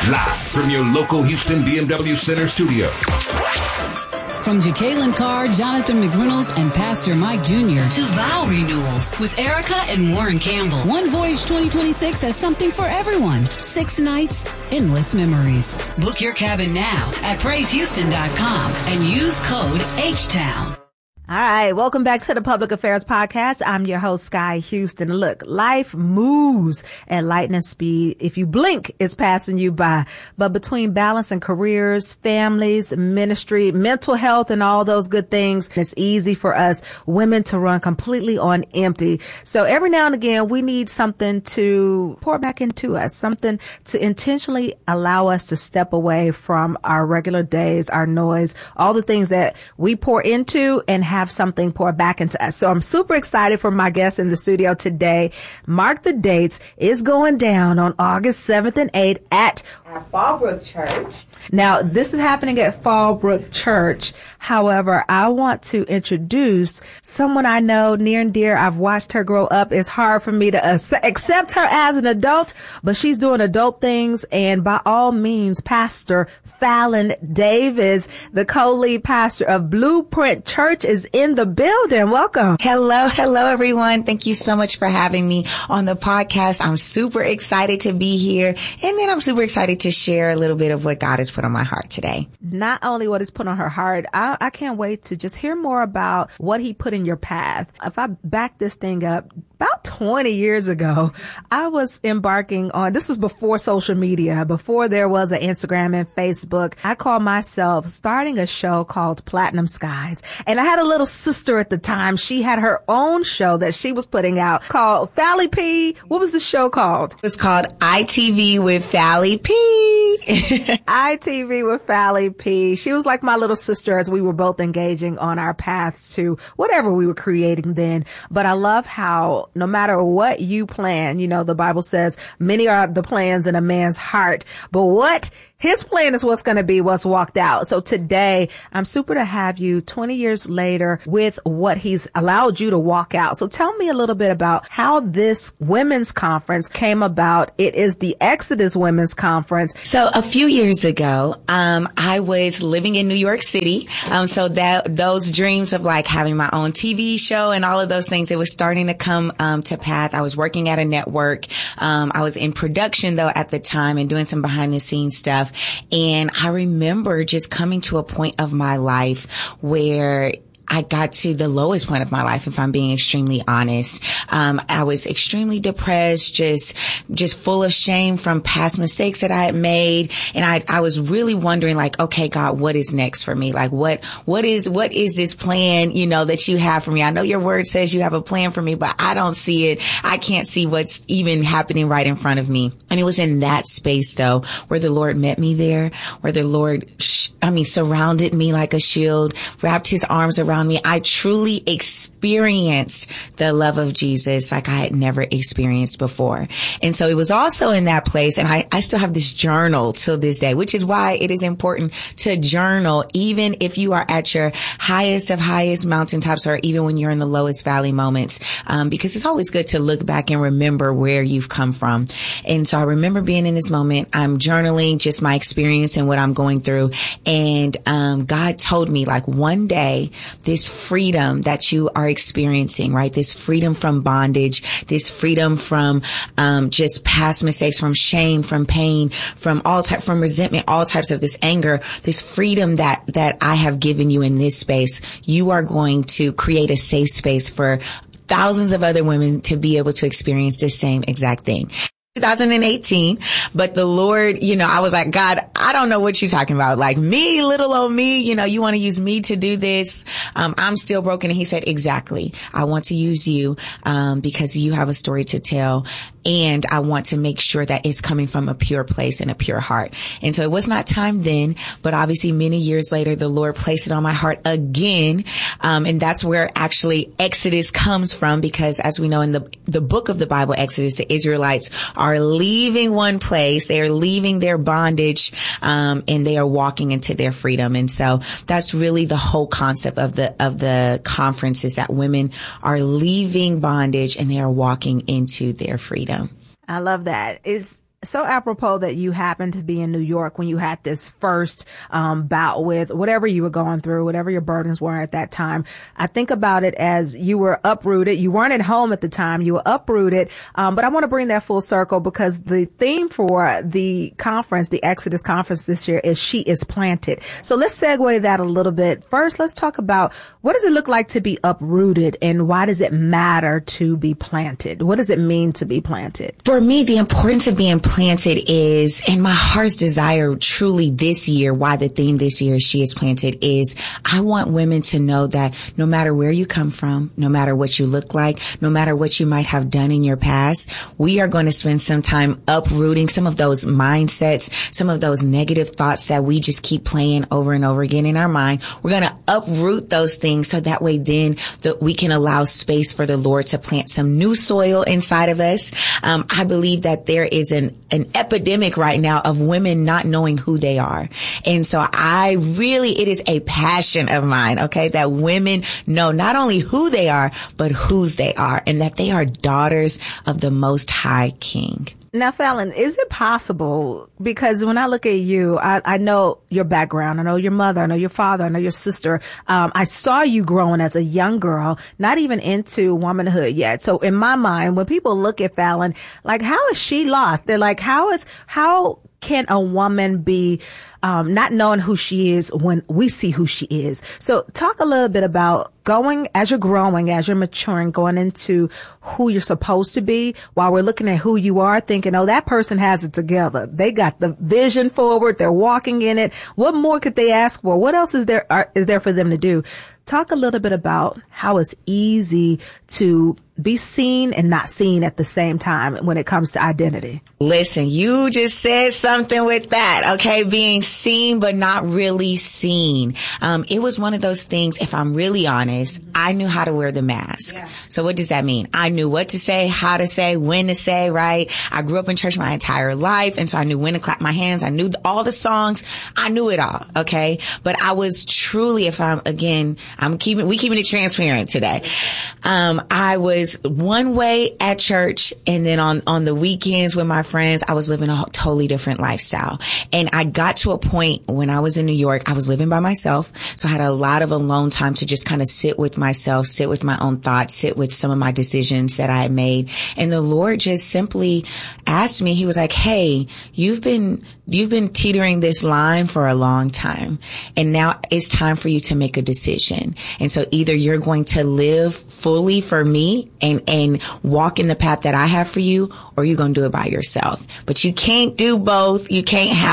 Live from your local Houston BMW Center studio. From Jacqueline Carr, Jonathan McReynolds, and Pastor Mike Jr. to vow renewals with Erica and Warren Campbell. One Voyage 2026 has something for everyone. 6 nights, endless memories. Book your cabin now at PraiseHouston.com and use code HTOWN. All right. Welcome back to the Public Affairs Podcast. I'm your host, Sky Houston. Look, life moves at lightning speed. If you blink, it's passing you by. But between balancing careers, families, ministry, mental health, and all those good things, it's easy for us women to run completely on empty. So every now and again, we need something to pour back into us, something to intentionally allow us to step away from our regular days, our noise, all the things that we pour into and have something pour back into us. So I'm super excited for my guest in the studio today. Mark the dates. It's going down on August 7th and 8th at Fallbrook Church. Now, this is happening at Fallbrook Church. However, I want to introduce someone I know near and dear. I've watched her grow up. It's hard for me to accept her as an adult, but she's doing adult things. And by all means, Pastor Fallon Davis, the co-lead pastor of Blueprint Church, is in the building. Welcome. Hello, everyone. Thank you so much for having me on the podcast. I'm super excited to be here. And then I'm super excited to share a little bit of what God has put on my heart today. Not only what He's put on her heart, I can't wait to just hear more about what He put in your path. If I back this thing up, about 20 years ago, I was embarking on, this was before social media, before there was an Instagram and Facebook. I called myself starting a show called Platinum Skies. And I had a little sister at the time. She had her own show that she was putting out called Fally P. What was the show called? It was called ITV with Fally P. ITV with Fally P. She was like my little sister as we were both engaging on our paths to whatever we were creating then. But I love how no matter what you plan, you know, the Bible says many are the plans in a man's heart, but what His plan is what's going to be what's walked out. So today, I'm super to have you 20 years later with what He's allowed you to walk out. So tell me a little bit about how this women's conference came about. It is the Exodus Women's Conference. So a few years ago, I was living in New York City. So that those dreams of like having my own TV show and all of those things, it was starting to come to pass. I was working at a network. I was in production though at the time and doing some behind the scenes stuff. And I remember just coming to a point of my life where I got to the lowest point of my life, if I'm being extremely honest. I was extremely depressed, just full of shame from past mistakes that I had made. And I was really wondering like, okay, God, what is next for me? Like, what is this plan, you know, that you have for me? I know your word says you have a plan for me, but I don't see it. I can't see what's even happening right in front of me. And it was in that space though, where the Lord met me there, where the Lord, surrounded me like a shield, wrapped His arms around me. I truly experienced the love of Jesus like I had never experienced before. And so it was also in that place. And I still have this journal till this day, which is why it is important to journal, even if you are at your highest of highest mountaintops or even when you're in the lowest valley moments, because it's always good to look back and remember where you've come from. And so I remember being in this moment, I'm journaling just my experience and what I'm going through. And God told me like one day, this freedom that you are experiencing, right? This freedom from bondage, this freedom from just past mistakes, from shame, from pain, from resentment, all types of this anger, this freedom that I have given you in this space. You are going to create a safe space for thousands of other women to be able to experience the same exact thing. 2018, but the Lord, I was like, God, I don't know what you're talking about. Like me, little old me, you want to use me to do this. I'm still broken. And He said, exactly. I want to use you, because you have a story to tell. And I want to make sure that it's coming from a pure place and a pure heart. And so it was not time then, but obviously many years later, the Lord placed it on my heart again. And that's where actually Exodus comes from, because as we know in the book of the Bible, Exodus, the Israelites are leaving one place. They are leaving their bondage, and they are walking into their freedom. And so that's really the whole concept of the conference, is that women are leaving bondage and they are walking into their freedom. I love that. It's So apropos that you happened to be in New York when you had this first bout with whatever you were going through, whatever your burdens were at that time. I think about it as you were uprooted. You weren't at home at the time. You were uprooted. But I want to bring that full circle because the theme for the conference, the Exodus conference this year, is She is Planted. So let's segue that a little bit. First, let's talk about what does it look like to be uprooted and why does it matter to be planted? What does it mean to be planted? For me, the importance of being planted is, and my heart's desire truly this year, why the theme this year is She is Planted, is I want women to know that no matter where you come from, no matter what you look like, no matter what you might have done in your past, we are going to spend some time uprooting some of those mindsets, some of those negative thoughts that we just keep playing over and over again in our mind. We're going to uproot those things so that way then we can allow space for the Lord to plant some new soil inside of us. I believe that there is an epidemic right now of women not knowing who they are. And so it is a passion of mine, okay, that women know not only who they are, but whose they are, and that they are daughters of the Most High King. Now, Fallon, is it possible, because when I look at you, I know your background, I know your mother, I know your father, I know your sister. I saw you growing as a young girl, not even into womanhood yet. So in my mind, when people look at Fallon, like, how is she lost? They're like, how can a woman be not knowing who she is when we see who she is? So talk a little bit about as you're growing, as you're maturing, going into who you're supposed to be, while we're looking at who you are, thinking, oh, that person has it together. They got the vision forward. They're walking in it. What more could they ask for? What else is there for them to do? Talk a little bit about how it's easy to be seen and not seen at the same time when it comes to identity. Listen, you just said something with that, okay? Being seen but not really seen. It was one of those things, if I'm really honest, I knew how to wear the mask. Yeah. So what does that mean? I knew what to say, how to say, when to say, right? I grew up in church my entire life, and so I knew when to clap my hands. I knew all the songs. I knew it all, okay? But I was truly, we keeping it transparent today. I was one way at church, and then on the weekends with my friends, I was living a totally different lifestyle. And I got to a point when I was in New York, I was living by myself. So I had a lot of alone time to just kind of sit with myself, sit with my own thoughts, sit with some of my decisions that I had made. And the Lord just simply asked me, he was like, hey, you've been teetering this line for a long time, and now it's time for you to make a decision. And so either you're going to live fully for me and walk in the path that I have for you, or you're going to do it by yourself. But you can't do both. You can't have